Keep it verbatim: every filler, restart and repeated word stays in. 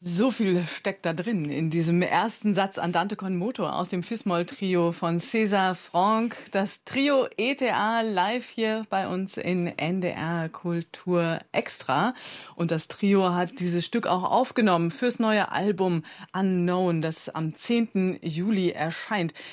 So viel steckt da drin in diesem ersten Satz Andante con moto aus dem Fis-Moll-Trio von César Franck. Das Trio E T A live hier bei uns in N D R Kultur Extra. Und das Trio hat dieses Stück auch aufgenommen fürs neue Album Unknown, das am zehnten Juli erscheint.